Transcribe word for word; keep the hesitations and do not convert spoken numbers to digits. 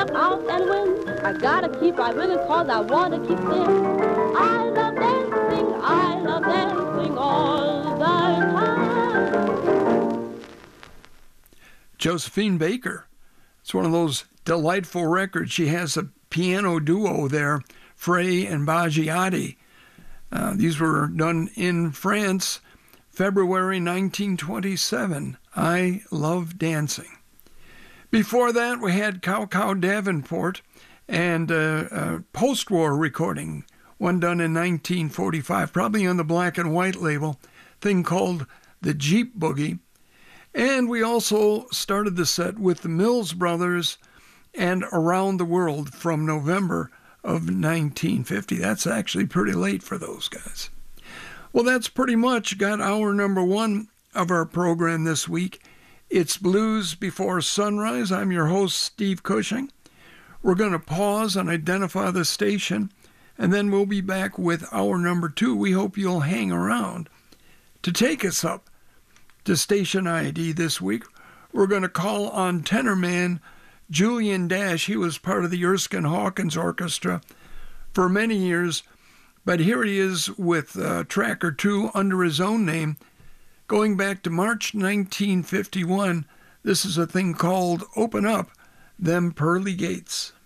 step out and win. I gotta keep right winning cause I wanna keep thin. I love dancing, I love dancing all the time. Josephine Baker. It's one of those delightful records. She has a piano duo there, Frey and Baggiati. Uh, these were done in France, February nineteen twenty-seven. I Love Dancing. Before that, we had Cow Cow Davenport and uh, a post-war recording, one done in nineteen forty-five, probably on the black and white label, thing called the Jeep Boogie. And we also started the set with the Mills Brothers and Around the World from November of nineteen fifty. That's actually pretty late for those guys. Well, that's pretty much got hour number one of our program this week. It's Blues Before Sunrise. I'm your host, Steve Cushing. We're going to pause and identify the station, and then we'll be back with hour number two. We hope you'll hang around to take us up to station I D this week. We're going to call on tenor man Julian Dash. He was part of the Erskine Hawkins Orchestra for many years, but here he is with a track or two under his own name. Going back to March nineteen fifty-one, this is a thing called Open Up Them Pearly Gates.